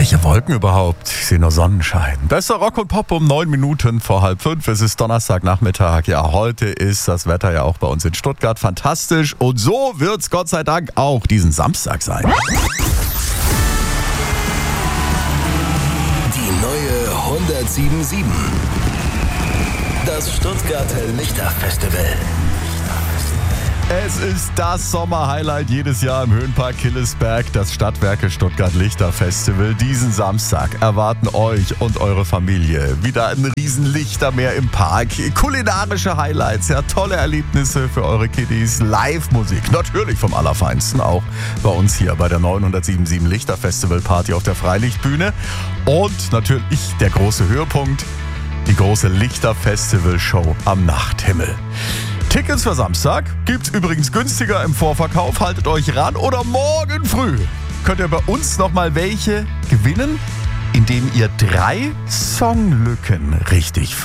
Welche Wolken überhaupt? Ich sehe nur Sonnenschein. Besser Rock und Pop um 9 Minuten vor 4:30. Es ist Donnerstagnachmittag. Ja, heute ist das Wetter ja auch bei uns in Stuttgart fantastisch. Und so wird's Gott sei Dank auch diesen Samstag sein. Die neue 107.7. Das Stuttgarter Lichterfestival. Es ist das Sommerhighlight jedes Jahr im Höhenpark Killesberg, das Stadtwerke Stuttgart Lichterfestival. Diesen Samstag erwarten euch und eure Familie wieder ein Riesenlichtermeer im Park, kulinarische Highlights, ja, tolle Erlebnisse für eure Kiddies, Live-Musik, natürlich vom Allerfeinsten, auch bei uns hier bei der 907.7 Lichterfestival Party auf der Freilichtbühne und natürlich der große Höhepunkt, die große Lichterfestival-Show am Nachthimmel. Tickets für Samstag gibt's übrigens günstiger im Vorverkauf. Haltet euch ran. Oder morgen früh könnt ihr bei uns nochmal welche gewinnen, indem ihr 3 Songlücken richtig